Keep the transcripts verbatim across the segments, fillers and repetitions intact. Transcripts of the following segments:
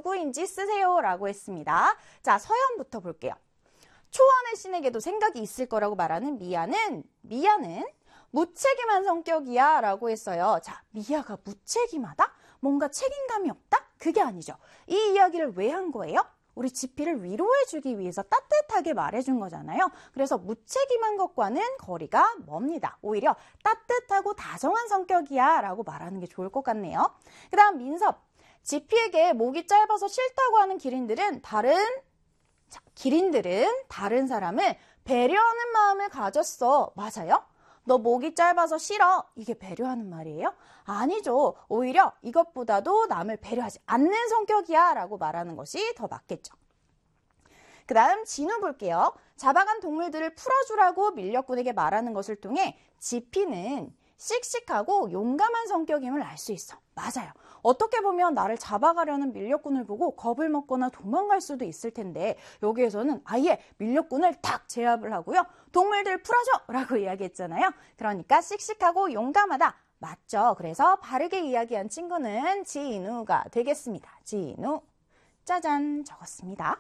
누구인지 쓰세요 라고 했습니다. 자, 서연부터 볼게요. 초원의 신에게도 생각이 있을 거라고 말하는 미아는 미아는 무책임한 성격이야 라고 했어요. 자, 미아가 무책임하다? 뭔가 책임감이 없다? 그게 아니죠. 이 이야기를 왜 한 거예요? 우리 지피를 위로해주기 위해서 따뜻하게 말해준 거잖아요. 그래서 무책임한 것과는 거리가 멉니다. 오히려 따뜻하고 다정한 성격이야 라고 말하는 게 좋을 것 같네요. 그 다음 민섭. 지피에게 목이 짧아서 싫다고 하는 기린들은 다른 자, 기린들은 다른 사람을 배려하는 마음을 가졌어. 맞아요? 너 목이 짧아서 싫어. 이게 배려하는 말이에요? 아니죠. 오히려 이것보다도 남을 배려하지 않는 성격이야 라고 말하는 것이 더 맞겠죠. 그 다음 진우 볼게요. 잡아간 동물들을 풀어주라고 밀렵꾼에게 말하는 것을 통해 지피는 씩씩하고 용감한 성격임을 알 수 있어. 맞아요. 어떻게 보면 나를 잡아가려는 밀렵꾼을 보고 겁을 먹거나 도망갈 수도 있을 텐데 여기에서는 아예 밀렵꾼을 딱 제압을 하고요. 동물들 풀어줘! 라고 이야기했잖아요. 그러니까 씩씩하고 용감하다. 맞죠? 그래서 바르게 이야기한 친구는 진우가 되겠습니다. 진우. 짜잔 적었습니다.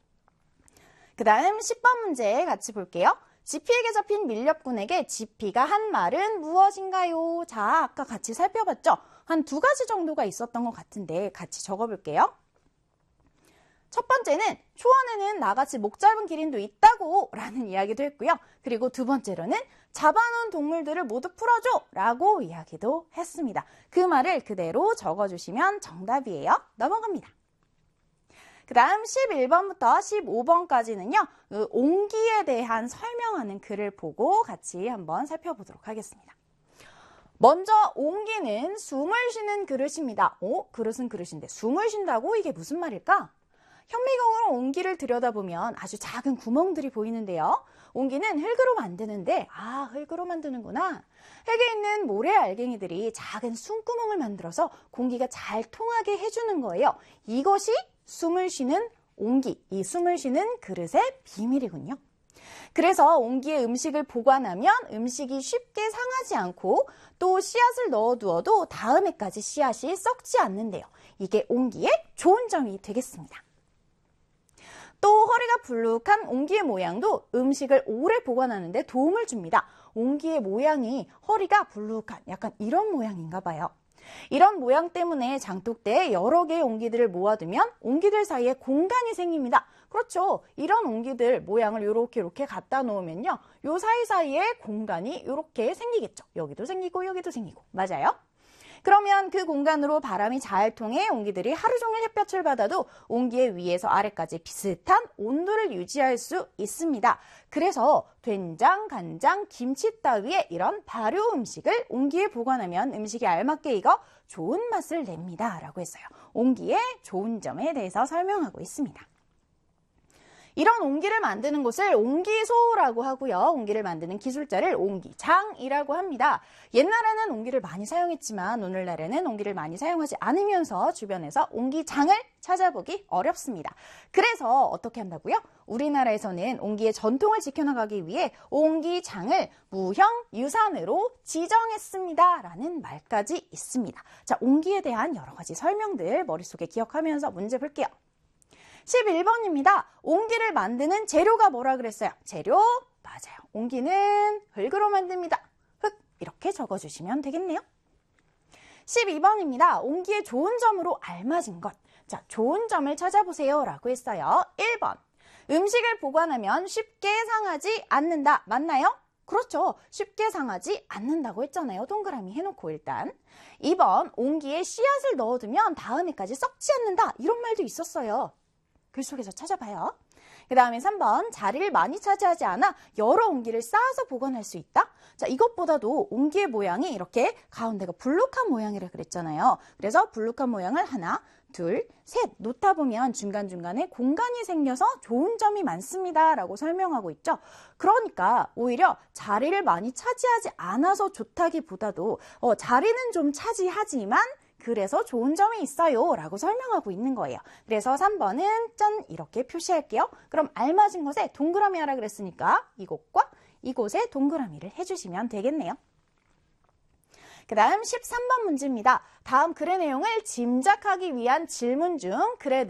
그 다음 십 번 문제 같이 볼게요. 지피에게 잡힌 밀렵꾼에게 지피가 한 말은 무엇인가요? 자, 아까 같이 살펴봤죠? 한 두 가지 정도가 있었던 것 같은데 같이 적어볼게요. 첫 번째는 초원에는 나같이 목 짧은 기린도 있다고 라는 이야기도 했고요. 그리고 두 번째로는 잡아놓은 동물들을 모두 풀어줘 라고 이야기도 했습니다. 그 말을 그대로 적어주시면 정답이에요. 넘어갑니다. 그 다음 십일 번부터 십오 번까지는요. 그 옹기에 대한 설명하는 글을 보고 같이 한번 살펴보도록 하겠습니다. 먼저 옹기는 숨을 쉬는 그릇입니다. 오, 그릇은 그릇인데 숨을 쉰다고? 이게 무슨 말일까? 현미경으로 옹기를 들여다보면 아주 작은 구멍들이 보이는데요. 옹기는 흙으로 만드는데 아, 흙으로 만드는구나. 흙에 있는 모래 알갱이들이 작은 숨구멍을 만들어서 공기가 잘 통하게 해주는 거예요. 이것이 숨을 쉬는 옹기, 이 숨을 쉬는 그릇의 비밀이군요. 그래서 옹기에 음식을 보관하면 음식이 쉽게 상하지 않고 또 씨앗을 넣어두어도 다음 해까지 씨앗이 썩지 않는데요. 이게 옹기의 좋은 점이 되겠습니다. 또 허리가 불룩한 옹기의 모양도 음식을 오래 보관하는 데 도움을 줍니다. 옹기의 모양이 허리가 불룩한 약간 이런 모양인가 봐요. 이런 모양 때문에 장독대에 여러 개의 옹기들을 모아두면 옹기들 사이에 공간이 생깁니다. 그렇죠. 이런 옹기들 모양을 이렇게 이렇게 갖다 놓으면요. 요 사이사이에 공간이 이렇게 생기겠죠. 여기도 생기고 여기도 생기고. 맞아요? 그러면 그 공간으로 바람이 잘 통해 옹기들이 하루 종일 햇볕을 받아도 옹기의 위에서 아래까지 비슷한 온도를 유지할 수 있습니다. 그래서 된장, 간장, 김치 따위의 이런 발효 음식을 옹기에 보관하면 음식이 알맞게 익어 좋은 맛을 냅니다. 라고 했어요. 옹기의 좋은 점에 대해서 설명하고 있습니다. 이런 옹기를 만드는 곳을 옹기소라고 하고요. 옹기를 만드는 기술자를 옹기장이라고 합니다. 옛날에는 옹기를 많이 사용했지만 오늘날에는 옹기를 많이 사용하지 않으면서 주변에서 옹기장을 찾아보기 어렵습니다. 그래서 어떻게 한다고요? 우리나라에서는 옹기의 전통을 지켜나가기 위해 옹기장을 무형유산으로 지정했습니다. 라는 말까지 있습니다. 자, 옹기에 대한 여러 가지 설명들 머릿속에 기억하면서 문제 볼게요. 십일 번입니다. 옹기를 만드는 재료가 뭐라 그랬어요? 재료, 맞아요. 옹기는 흙으로 만듭니다. 흙, 이렇게 적어주시면 되겠네요. 십이 번입니다. 옹기의 좋은 점으로 알맞은 것. 자, 좋은 점을 찾아보세요. 라고 했어요. 일 번, 음식을 보관하면 쉽게 상하지 않는다. 맞나요? 그렇죠. 쉽게 상하지 않는다고 했잖아요. 동그라미 해놓고 일단. 이 번, 옹기에 씨앗을 넣어두면 다음 해까지 썩지 않는다. 이런 말도 있었어요. 글 속에서 찾아봐요. 그 다음에 삼 번, 자리를 많이 차지하지 않아 여러 옹기를 쌓아서 보관할 수 있다. 자, 이것보다도 옹기의 모양이 이렇게 가운데가 불룩한 모양이라 그랬잖아요. 그래서 불룩한 모양을 하나, 둘, 셋 놓다 보면 중간중간에 공간이 생겨서 좋은 점이 많습니다. 라고 설명하고 있죠. 그러니까 오히려 자리를 많이 차지하지 않아서 좋다기보다도 어, 자리는 좀 차지하지만 그래서 좋은 점이 있어요 라고 설명하고 있는 거예요. 그래서 삼 번은 짠 이렇게 표시할게요. 그럼 알맞은 것에 동그라미 하라 그랬으니까 이곳과 이곳에 동그라미를 해주시면 되겠네요. 그 다음 십삼 번 문제입니다. 다음 글의 내용을 짐작하기 위한 질문 중 글의